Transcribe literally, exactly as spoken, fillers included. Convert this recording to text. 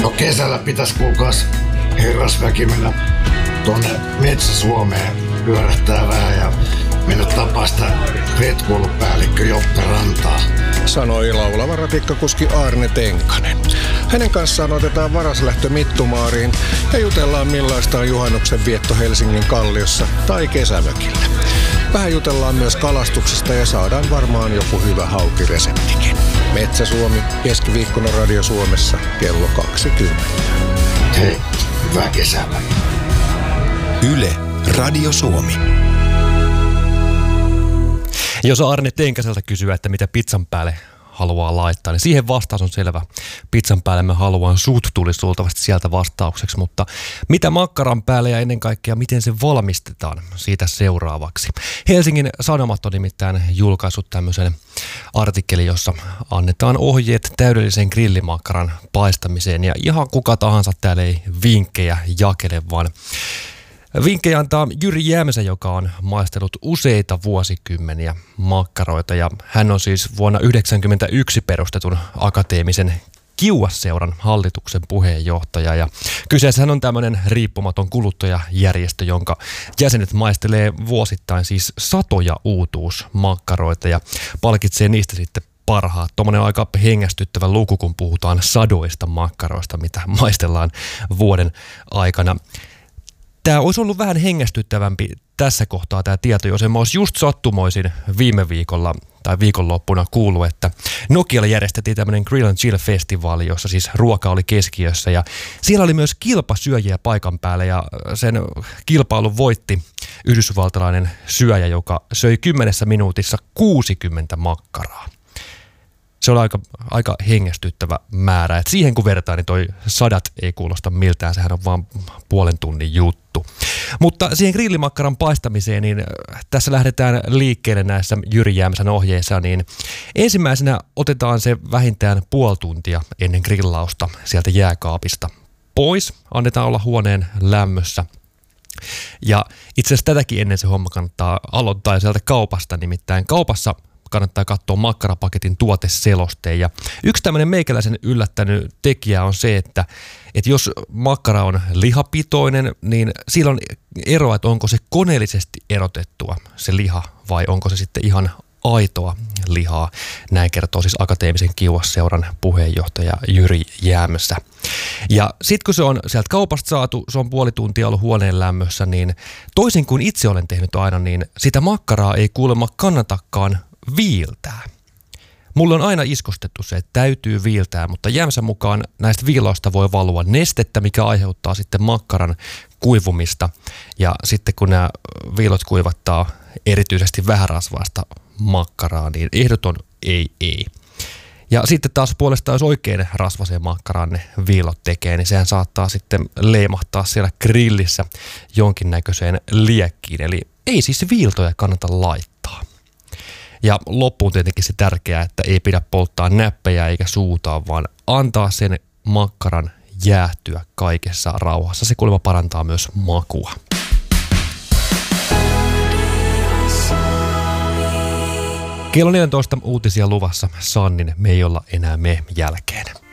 No kesällä pitäisi kuulkaas herrasväki mennä tonne Metsä-Suomeen pyörähtää vähän ja mennä tapaa sitä vetkoulupäällikkö Joppe Rantaa. Sanoi laulava ratikkakuski Arne Tenkanen. Hänen kanssaan otetaan varaslähtö Mittumaariin ja jutellaan millaista on juhannuksen vietto Helsingin Kalliossa tai kesämökillä. Vähän jutellaan myös kalastuksesta ja saadaan varmaan joku hyvä haukireseptikin. Metsä-Suomi, keskiviikkona Radio Suomessa, kello kaksikymmentä. Hei, hyvää kesää. Yle, Radio Suomi. Jos Arne Tenkaselta kysyy, että mitä pizzan päälle haluaa laittaa, niin siihen vastaus on selvä. Pizzan päälle mä haluan sut, tulisi luultavasti sieltä vastaukseksi, mutta mitä makkaran päälle ja ennen kaikkea miten se valmistetaan, siitä seuraavaksi. Helsingin Sanomat on nimittäin julkaissut tämmöisen artikkelin, jossa annetaan ohjeet täydellisen grillimakkaran paistamiseen ja ihan kuka tahansa täällä ei vinkkejä jakele, vaan vinkkejä antaa Jyri Jäämesä, joka on maistellut useita vuosikymmeniä makkaroita ja hän on siis vuonna yhdeksänkymmentäyksi perustetun akateemisen Kiuas-seuran hallituksen puheenjohtaja ja kyseessähän on tämmöinen riippumaton kuluttajajärjestö, jonka jäsenet maistelee vuosittain siis satoja uutuusmakkaroita ja palkitsee niistä sitten parhaat. Tuommoinen aika hengästyttävä luku, kun puhutaan sadoista makkaroista, mitä maistellaan vuoden aikana. Tämä olisi ollut vähän hengästyttävämpi tässä kohtaa tämä tieto, jos en mä olisi just sattumoisin viime viikolla tai viikonloppuna kuullut, että Nokialla järjestettiin tämmöinen Grill and Chill-festivaali, jossa siis ruoka oli keskiössä ja siellä oli myös kilpasyöjiä paikan päällä ja sen kilpailun voitti yhdysvaltalainen syöjä, joka söi kymmenessä minuutissa kuusikymmentä makkaraa. Se on aika, aika hengästyttävä määrä. Et siihen kun vertaa, niin toi sadat ei kuulosta miltään. Sehän on vaan puolen tunnin juttu. Mutta siihen grillimakkaran paistamiseen, niin tässä lähdetään liikkeelle näissä Jyri Jäämesän ohjeissa. Niin ensimmäisenä otetaan se vähintään puoli tuntia ennen grillausta sieltä jääkaapista pois. Annetaan olla huoneen lämmössä. Ja itse asiassa tätäkin ennen se homma kannattaa aloittaa sieltä kaupasta. Nimittäin kaupassa kannattaa katsoa makkarapaketin tuoteselosteen. Ja yksi tämmöinen meikäläisen yllättänyt tekijä on se, että, että jos makkara on lihapitoinen, niin sillä on eroa, että onko se koneellisesti erotettua se liha vai onko se sitten ihan aitoa lihaa. Näin kertoo siis akateemisen Kiuas-seuran puheenjohtaja Jyri Jäämesä. Ja sitten kun se on sieltä kaupasta saatu, se on puoli tuntia ollut huoneen lämmössä, niin toisin kuin itse olen tehnyt aina, niin sitä makkaraa ei kuulemma kannatakaan viiltää. Mulle on aina iskostettu se, että täytyy viiltää, mutta Jäämesän mukaan näistä viiloista voi valua nestettä, mikä aiheuttaa sitten makkaran kuivumista. Ja sitten kun nämä viilot kuivattaa erityisesti vähärasvaista makkaraa, niin ehdoton ei ei. Ja sitten taas puolestaan, jos oikein rasvaseen makkaraan ne viilot tekee, niin sehän saattaa sitten leimahtaa siellä grillissä jonkinnäköiseen liekkiin. Eli ei siis viiltoja kannata laittaa. Ja loppuun tietenkin se tärkeää, että ei pidä polttaa näppejä eikä suutaa, vaan antaa sen makkaran jäähtyä kaikessa rauhassa. Se kuulemma parantaa myös makua. Kello neljätoista uutisia luvassa. Sannin Me ei olla enää me jälkeen.